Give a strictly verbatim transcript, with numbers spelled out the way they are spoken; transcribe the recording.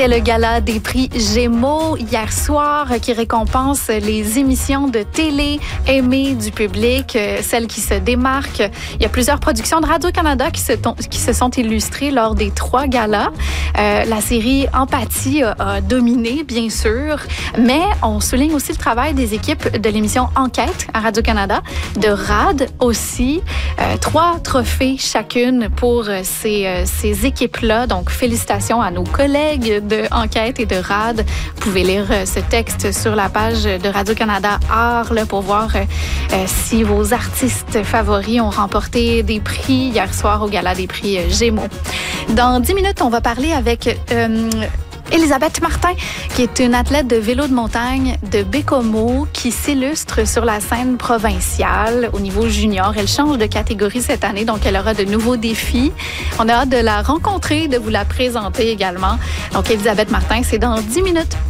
C'est le gala des prix Gémeaux hier soir qui récompense les émissions de télé aimées du public, celles qui se démarquent. Il y a plusieurs productions de Radio-Canada qui se, qui se sont illustrées lors des trois galas. Euh, la série Empathie a, a dominé, bien sûr, mais on souligne aussi le travail des équipes de l'émission Enquête à Radio-Canada, de R A D aussi. Euh, trois trophées chacune pour ces, ces équipes-là. Donc, félicitations à nos collègues de Enquête et de R A D. Vous pouvez lire ce texte sur la page de Radio-Canada Art là, pour voir euh, si vos artistes favoris ont remporté des prix hier soir au Gala des prix Gémeaux. Dans dix minutes, on va parler avec euh, Elisabeth Martin, qui est une athlète de vélo de montagne de Bécomo, qui s'illustre sur la scène provinciale au niveau junior. Elle change de catégorie cette année, donc elle aura de nouveaux défis. On a hâte de la rencontrer, de vous la présenter également. Donc, Elisabeth Martin, c'est dans dix minutes.